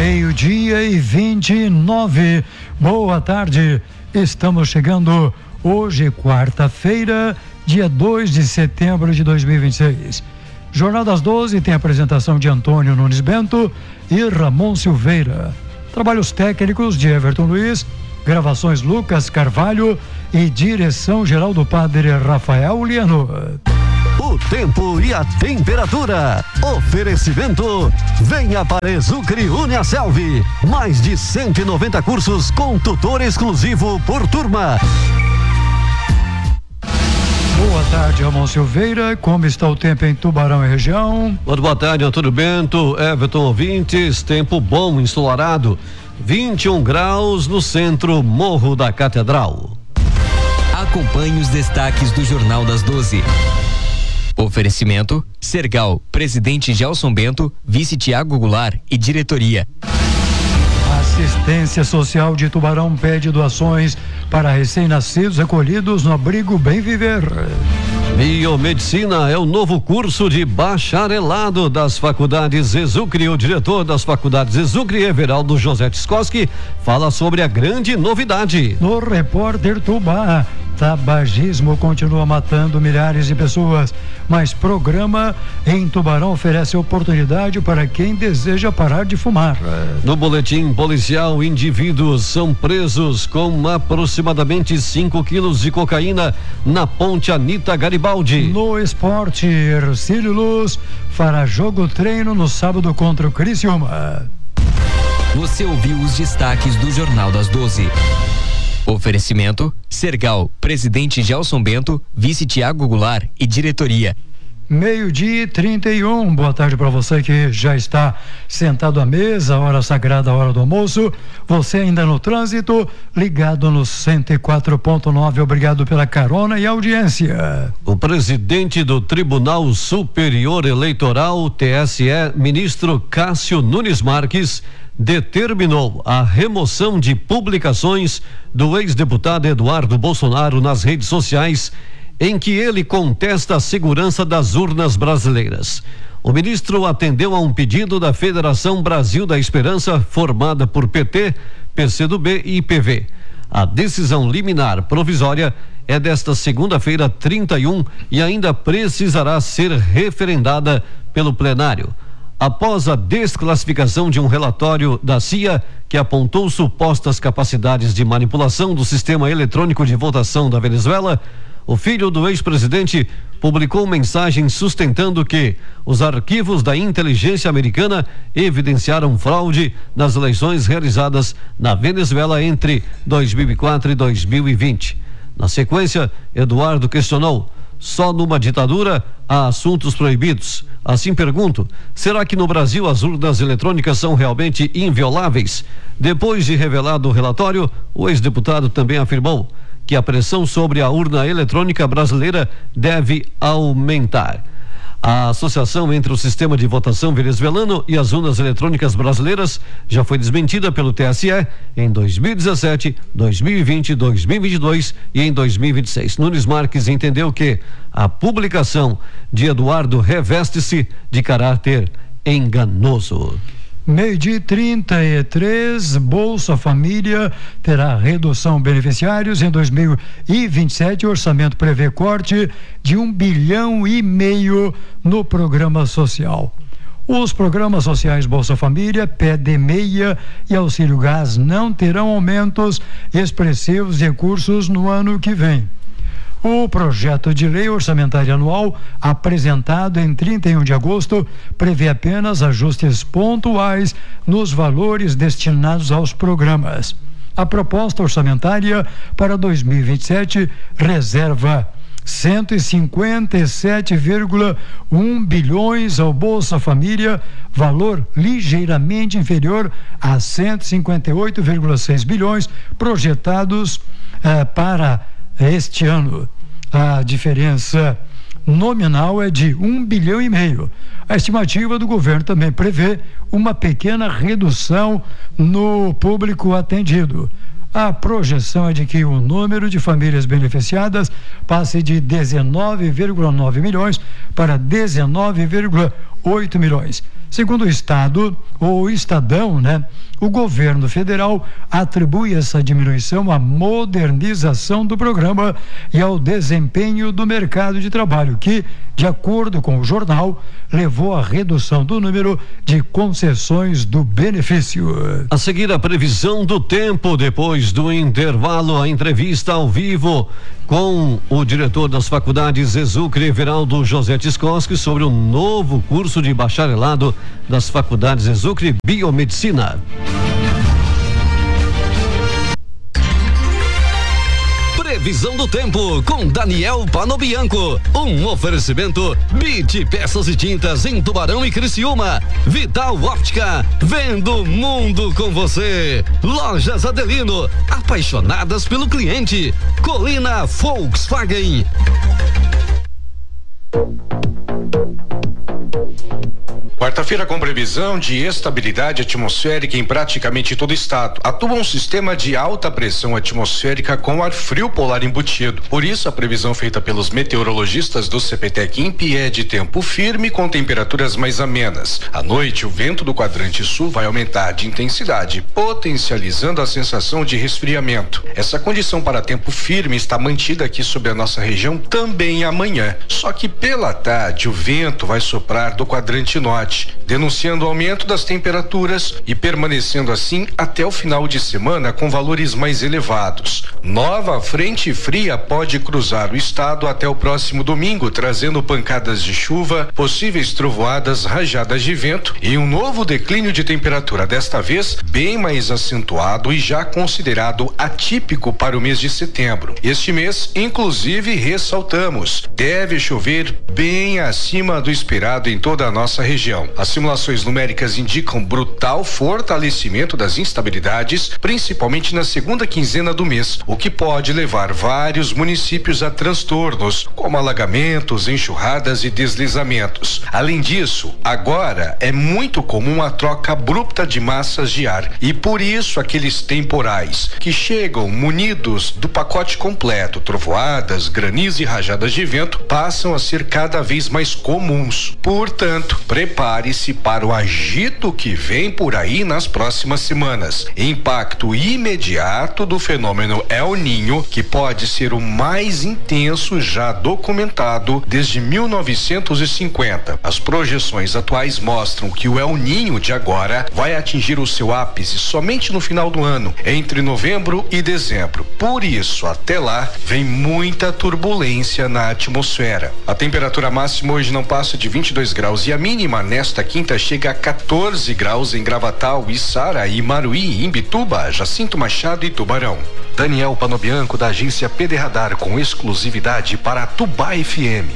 meio-dia e 29. Boa tarde. Estamos chegando hoje, quarta-feira, dia 2 de setembro de 2026. Jornal das 12 tem a apresentação de Antônio Nunes Bento e Ramon Silveira. Trabalhos técnicos de Everton Luiz, gravações Lucas Carvalho e direção geral do padre Rafael Liano. O tempo e a temperatura. Oferecimento. Venha para Exucre Uniaselv. Mais de 190 cursos com tutor exclusivo por turma. Boa tarde, Ramon Silveira. Como está o tempo em Tubarão e região? Boa tarde, Antônio Bento, Everton ouvintes. Tempo bom, ensolarado. 21 graus no centro, Morro da Catedral. Acompanhe os destaques do Jornal das 12. Oferecimento: Sergal, presidente Gelson Bento, vice Tiago Goulart e diretoria. Assistência Social de Tubarão pede doações para recém-nascidos recolhidos no abrigo Bem Viver. Biomedicina é o novo curso de bacharelado das faculdades Exucre. O diretor das faculdades Exucre, Everaldo José Tskoski, fala sobre a grande novidade. No Repórter Tubá, tabagismo continua matando milhares de pessoas, mas programa em Tubarão oferece oportunidade para quem deseja parar de fumar. No boletim policial, indivíduos são presos com aproximadamente 5 quilos de cocaína na ponte Anita Garibaldi. No esporte, Ercílio Luz fará jogo-treino no sábado contra o Criciúma. Você ouviu os destaques do Jornal das 12. Oferecimento: Sergal, presidente Gelson Bento, vice Tiago Goulart e diretoria. Meio-dia e 31. Boa tarde para você que já está sentado à mesa, hora sagrada, hora do almoço. Você ainda no trânsito, ligado no 104.9. Obrigado pela carona e audiência. O presidente do Tribunal Superior Eleitoral, TSE, ministro Cássio Nunes Marques, determinou a remoção de publicações do ex-deputado Eduardo Bolsonaro nas redes sociais, em que ele contesta a segurança das urnas brasileiras. O ministro atendeu a um pedido da Federação Brasil da Esperança, formada por PT, PCdoB e PV. A decisão liminar provisória é desta segunda-feira, 31, e ainda precisará ser referendada pelo plenário. Após a desclassificação de um relatório da CIA que apontou supostas capacidades de manipulação do sistema eletrônico de votação da Venezuela, o filho do ex-presidente publicou mensagem sustentando que os arquivos da inteligência americana evidenciaram fraude nas eleições realizadas na Venezuela entre 2004 e 2020. Na sequência, Eduardo questionou: só numa ditadura há assuntos proibidos? Assim pergunto, será que no Brasil as urnas eletrônicas são realmente invioláveis? Depois de revelado o relatório, o ex-deputado também afirmou que a pressão sobre a urna eletrônica brasileira deve aumentar. A associação entre o sistema de votação venezuelano e as urnas eletrônicas brasileiras já foi desmentida pelo TSE em 2017, 2020, 2022 e em 2026. Nunes Marques entendeu que a publicação de Eduardo reveste-se de caráter enganoso. Meio-dia e 33, Bolsa Família terá redução beneficiários em 2027. O orçamento prevê corte de 1,5 bilhão no programa social. Os programas sociais Bolsa Família, PED-MEIA e Auxílio Gás não terão aumentos expressivos de recursos no ano que vem. O projeto de lei orçamentária anual, apresentado em 31 de agosto, prevê apenas ajustes pontuais nos valores destinados aos programas. A proposta orçamentária para 2027 reserva 157,1 bilhões ao Bolsa Família, valor ligeiramente inferior a 158,6 bilhões projetados para este ano. A diferença nominal é de 1,5 bilhão. A estimativa do governo também prevê uma pequena redução no público atendido. A projeção é de que o número de famílias beneficiadas passe de 19,9 milhões para 19,8 milhões. Segundo o Estadão, o governo federal atribui essa diminuição à modernização do programa e ao desempenho do mercado de trabalho, que, de acordo com o jornal, levou à redução do número de concessões do benefício. A seguir, a previsão do tempo. Depois do intervalo, a entrevista ao vivo com o diretor das faculdades Exucre, Everaldo José Tiscoski, sobre o novo curso de bacharelado das faculdades Exucre Biomedicina. Previsão do tempo com Daniel Panobianco. Um oferecimento BIT Peças e Tintas em Tubarão e Criciúma. Vital Óptica, vendo o mundo com você. Lojas Adelino, apaixonadas pelo cliente. Colina Volkswagen. Quarta-feira com previsão de estabilidade atmosférica em praticamente todo o estado. Atua um sistema de alta pressão atmosférica com ar frio polar embutido. Por isso, a previsão feita pelos meteorologistas do CPTEC-INPE é de tempo firme com temperaturas mais amenas. À noite, o vento do quadrante sul vai aumentar de intensidade, potencializando a sensação de resfriamento. Essa condição para tempo firme está mantida aqui sobre a nossa região também amanhã. Só que pela tarde, o vento vai soprar do quadrante norte, denunciando o aumento das temperaturas e permanecendo assim até o final de semana com valores mais elevados. Nova frente fria pode cruzar o estado até o próximo domingo, trazendo pancadas de chuva, possíveis trovoadas, rajadas de vento e um novo declínio de temperatura, desta vez bem mais acentuado e já considerado atípico para o mês de setembro. Este mês, inclusive, ressaltamos, deve chover bem acima do esperado em toda a nossa região. As simulações numéricas indicam brutal fortalecimento das instabilidades, principalmente na segunda quinzena do mês, o que pode levar vários municípios a transtornos, como alagamentos, enxurradas e deslizamentos. Além disso, agora é muito comum a troca abrupta de massas de ar e por isso aqueles temporais que chegam munidos do pacote completo, trovoadas, granizo e rajadas de vento, passam a ser cada vez mais comuns. Portanto, prepare-se para o agito que vem por aí nas próximas semanas. Impacto imediato do fenômeno El Niño, que pode ser o mais intenso já documentado desde 1950. As projeções atuais mostram que o El Niño de agora vai atingir o seu ápice somente no final do ano, entre novembro e dezembro. Por isso, até lá, vem muita turbulência na atmosfera. A temperatura máxima hoje não passa de 22 graus e a mínima nesta quinta chega a 14 graus em Gravatal, Içara, Imaruí, Imbituba, Jacinto Machado e Tubarão. Daniel Panobianco, da agência PD Radar, com exclusividade para Tubá FM.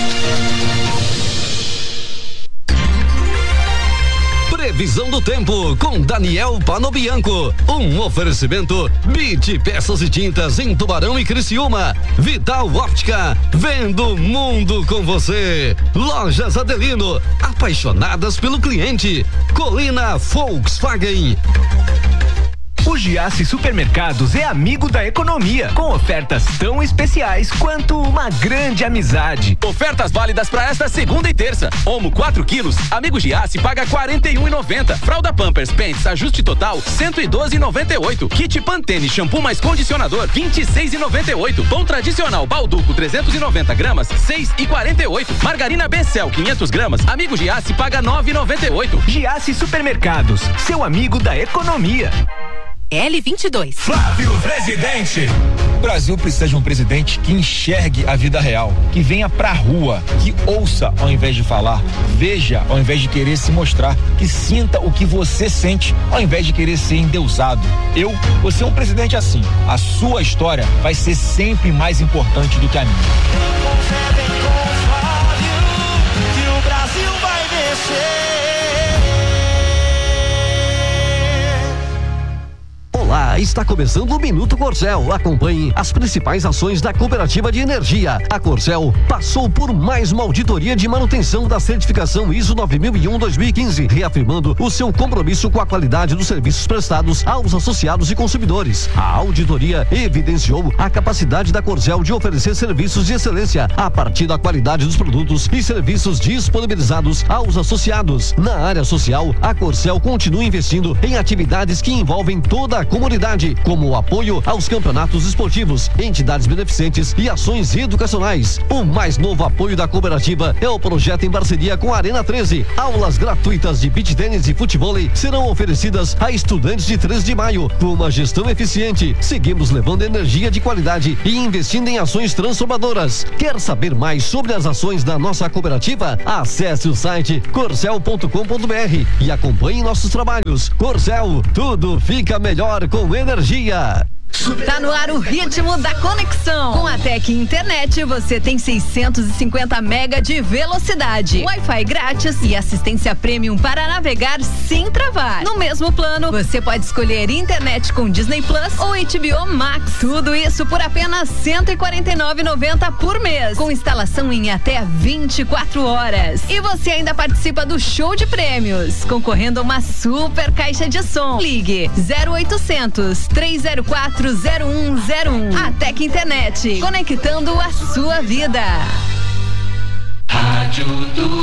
Previsão do tempo com Daniel Panobianco. Um oferecimento BIT Peças e Tintas em Tubarão e Criciúma. Vital Óptica, vendo o mundo com você. Lojas Adelino, apaixonadas pelo cliente. Colina Volkswagen. O Giasse Supermercados é amigo da economia, com ofertas tão especiais quanto uma grande amizade. Ofertas válidas para esta segunda e terça. Omo 4 quilos, amigo Giasse paga R$ 41,90. Fralda Pampers Pants ajuste total R$ 112,98. Kit Pantene shampoo mais condicionador R$ 26,98. Pão tradicional Balduco 390 gramas R$ 6,48. Margarina Becel 500 gramas, amigo Giasse paga R$ 9,98. Giasse Supermercados, seu amigo da economia. L22. Flávio Presidente. O Brasil precisa de um presidente que enxergue a vida real, que venha pra rua, que ouça ao invés de falar, veja ao invés de querer se mostrar, que sinta o que você sente ao invés de querer ser endeusado. Eu vou ser um presidente assim. A sua história vai ser sempre mais importante do que a minha. Que o Brasil vai vencer. Olá, Está começando o Minuto Corcel. Acompanhe as principais ações da Cooperativa de Energia. A Corcel passou por mais uma auditoria de manutenção da certificação ISO 9001-2015, reafirmando o seu compromisso com a qualidade dos serviços prestados aos associados e consumidores. A auditoria evidenciou a capacidade da Corcel de oferecer serviços de excelência a partir da qualidade dos produtos e serviços disponibilizados aos associados. Na área social, a Corcel continua investindo em atividades que envolvem toda a comunidade, como o apoio aos campeonatos esportivos, entidades beneficentes e ações educacionais. O mais novo apoio da cooperativa é o projeto em parceria com a Arena 13. Aulas gratuitas de beach tênis e futevôlei serão oferecidas a estudantes de 3 de maio. Com uma gestão eficiente, seguimos levando energia de qualidade e investindo em ações transformadoras. Quer saber mais sobre as ações da nossa cooperativa? Acesse o site corcel.com.br e acompanhe nossos trabalhos. Corcel, tudo fica melhor com energia. Tá no ar o ritmo da conexão. Com a Tec Internet, você tem 650 mega de velocidade, Wi-Fi grátis e assistência premium para navegar sem travar. No mesmo plano, você pode escolher internet com Disney Plus ou HBO Max. Tudo isso por apenas R$ 149,90 por mês, com instalação em até 24 horas. E você ainda participa do show de prêmios, concorrendo a uma super caixa de som. Ligue 0800 304 0101. A Tec Internet, conectando a sua vida. Rádio do